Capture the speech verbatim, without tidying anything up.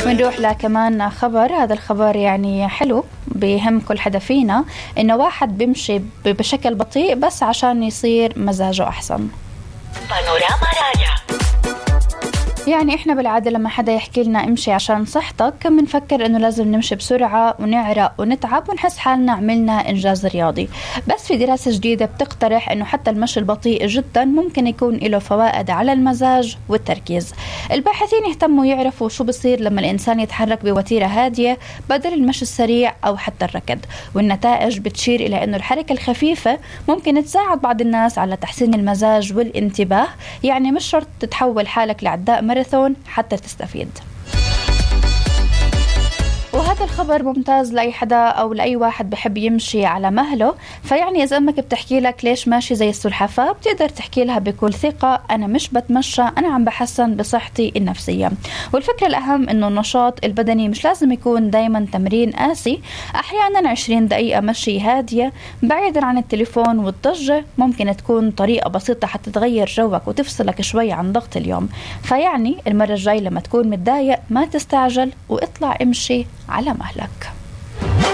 ونروح لكمان خبر. هذا الخبر يعني حلو بهم كل حدا فينا، إنه واحد بيمشي بشكل بطيء بس عشان يصير مزاجه أحسن. بانوراما راجع. يعني إحنا بالعادة لما حدا يحكي لنا امشي عشان صحتك كم نفكر إنه لازم نمشي بسرعة ونعرق ونتعب ونحس حالنا عملنا إنجاز رياضي. بس في دراسة جديدة بتقترح إنه حتى المشي البطيء جدا ممكن يكون له فوائد على المزاج والتركيز. الباحثين يهتموا يعرفوا شو بصير لما الإنسان يتحرك بوتيرة هادية بدل المشي السريع أو حتى الركض، والنتائج بتشير إلى إنه الحركة الخفيفة ممكن تساعد بعض الناس على تحسين المزاج والانتباه. يعني مش شرط تتحول حالك لعداء ماراثون حتى تستفيد. وهذا الخبر ممتاز لأي حدا أو لأي واحد بحب يمشي على مهله. فيعني إذا أمك بتحكي لك ليش ماشي زي السلحفاة بتقدر تحكي لها بكل ثقة أنا مش بتمشى، أنا عم بحسن بصحتي النفسية. والفكرة الأهم إنه النشاط البدني مش لازم يكون دايما تمرين قاسي. أحيانا عشرين دقيقة مشي هادية بعيدا عن التليفون والضجة ممكن تكون طريقة بسيطة حتى تغير جوك وتفصلك شوي عن ضغط اليوم. فيعني المرة الجاي لما تكون متضايق ما تستعجل واطلع امشي على مهلك.